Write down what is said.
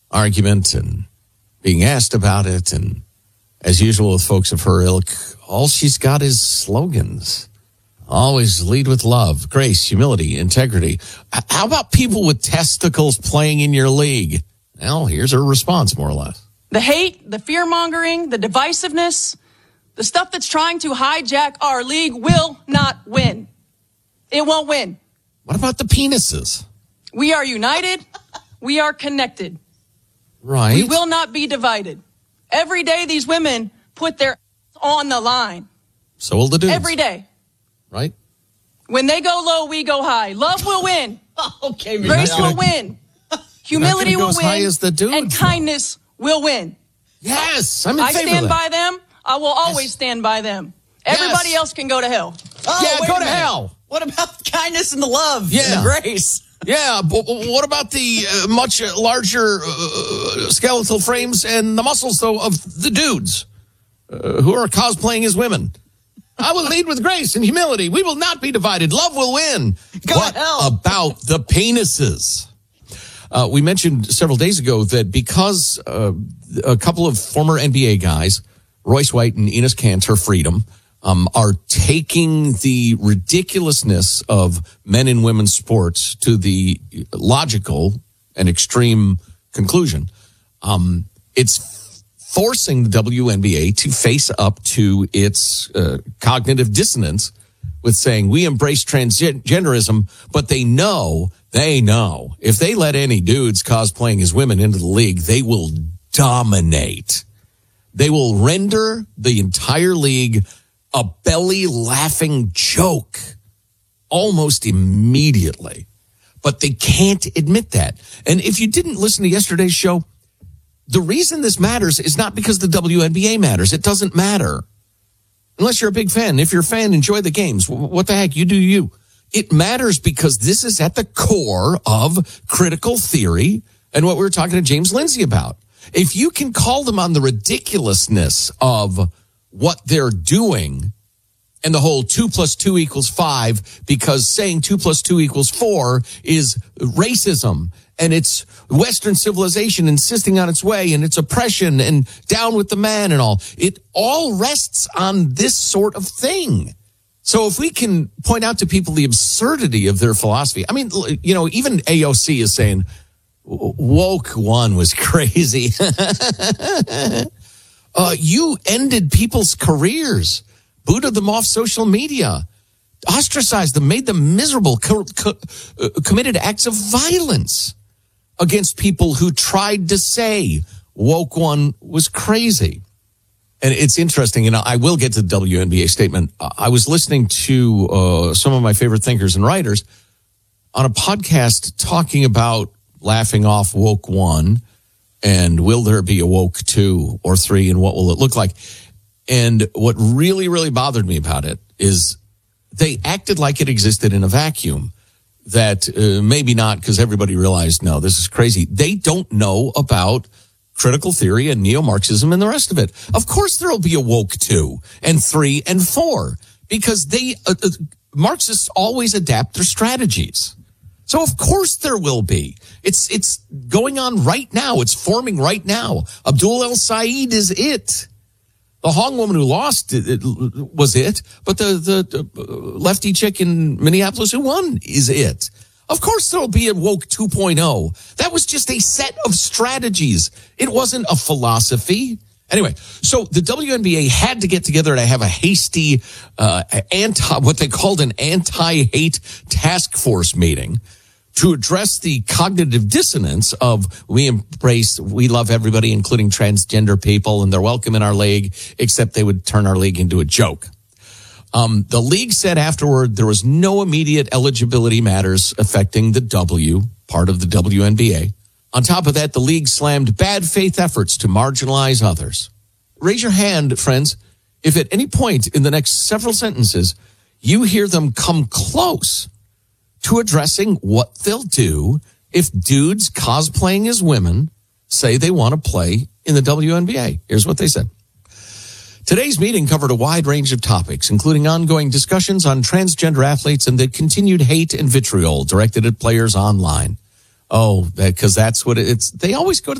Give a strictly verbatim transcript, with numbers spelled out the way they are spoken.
argument and being asked about it. And as usual with folks of her ilk, all she's got is slogans. Always lead with love, grace, humility, integrity. How about people with testicles playing in your league? Well, here's her response, more or less. The hate, the fear-mongering, the divisiveness, the stuff that's trying to hijack our league will not win. It won't win. What about the penises? We are united. We are connected. Right. We will not be divided. Every day these women put their on the line. So will the dudes. Every day. Right? When they go low, we go high. Love will win. Okay, Grace gonna, will win. Humility go will as win. high as the dudes, and kindness will win. Yes, I'm in I favor stand of that. by them. I will always Yes. stand by them. Everybody Yes. else can go to hell. Oh, Yeah, wait go a to minute. hell. What about the kindness and the love Yeah. and the grace? Yeah, but what about the uh, much larger uh, skeletal frames and the muscles, though, of the dudes uh, who are cosplaying as women? I will lead with grace and humility. We will not be divided. Love will win. Go what to hell. about the penises? Uh, we mentioned several days ago that because uh, a couple of former N B A guys, Royce White and Enes Kanter Freedom, um, are taking the ridiculousness of men and women's sports to the logical and extreme conclusion. Um, it's forcing the W N B A to face up to its uh, cognitive dissonance with saying we embrace transgenderism, but they know, they know, if they let any dudes cosplaying as women into the league, they will dominate. They will render the entire league a belly-laughing joke almost immediately. But they can't admit that. And if you didn't listen to yesterday's show, the reason this matters is not because the W N B A matters. It doesn't matter. Unless you're a big fan. If you're a fan, enjoy the games. What the heck? You do you. It matters because this is at the core of critical theory and what we were talking to James Lindsay about. If you can call them on the ridiculousness of what they're doing and the whole two plus two equals five, because saying two plus two equals four is racism and it's Western civilization insisting on its way and it's oppression and down with the man and all. It all rests on this sort of thing. So if we can point out to people the absurdity of their philosophy, I mean, you know, even A O C is saying woke one was crazy. uh, you ended people's careers, booted them off social media, ostracized them, made them miserable, co- co- uh, committed acts of violence against people who tried to say woke one was crazy. And it's interesting, and I will get to the W N B A statement. I was listening to uh, some of my favorite thinkers and writers on a podcast talking about laughing off woke one and will there be a woke two or three and what will it look like? And what really, really bothered me about it is they acted like it existed in a vacuum. That uh, maybe not, because everybody realized, no, this is crazy. They don't know about critical theory and neo-Marxism and the rest of it. Of course there will be a woke two and three and four because they uh, uh, Marxists always adapt their strategies. So of course there will be. It's it's going on right now. It's forming right now. Abdul El Said is it. The Hong woman who lost it, it was it, but the, the, the lefty chick in Minneapolis who won is it. Of course there'll be a woke two point oh. That was just a set of strategies. It wasn't a philosophy. Anyway, so the W N B A had to get together to have a hasty, uh, anti, what they called an anti-hate task force meeting to address the cognitive dissonance of we embrace, we love everybody, including transgender people, and they're welcome in our league, except they would turn our league into a joke. Um, the league said afterward there was no immediate eligibility matters affecting the W, part of the W N B A. On top of that, the league slammed bad faith efforts to marginalize others. Raise your hand, friends, if at any point in the next several sentences you hear them come close to addressing what they'll do if dudes cosplaying as women say they want to play in the W N B A. Here's what they said. Today's meeting covered a wide range of topics, including ongoing discussions on transgender athletes and the continued hate and vitriol directed at players online. Oh, because that's what it's, they always go to